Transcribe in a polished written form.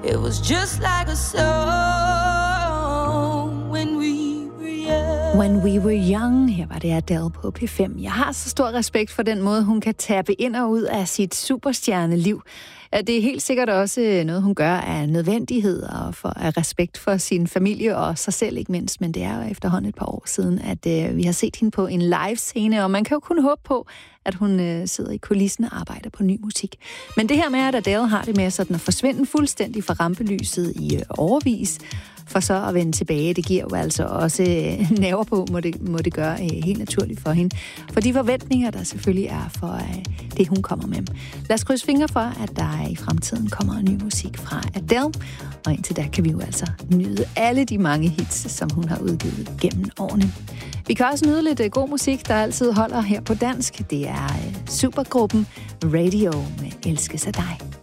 It was just like a song when we were young. When we were young, her var det Adele på P5. Jeg har så stor respekt for den måde, hun kan tappe ind og ud af sit superstjerneliv. Det er helt sikkert også noget, hun gør af nødvendighed og af respekt for sin familie og sig selv ikke mindst. Men det er jo efterhånden et par år siden, at vi har set hende på en live-scene, og man kan jo kun håbe på, at hun sidder i kulissen og arbejder på ny musik. Men det her med, at Adele har det med sådan at forsvinde fuldstændig fra rampelyset i årevis, for så at vende tilbage, det giver jo altså også nerver på, må det gøre helt naturligt for hende. For de forventninger, der selvfølgelig er for det, hun kommer med. Lad os krydse fingre for, at der i fremtiden kommer ny musik fra Adele. Og indtil da kan vi jo altså nyde alle de mange hits, som hun har udgivet gennem årene. Vi kan også nyde lidt god musik, der altid holder her på dansk. Det er supergruppen Radio med Elskes af dig.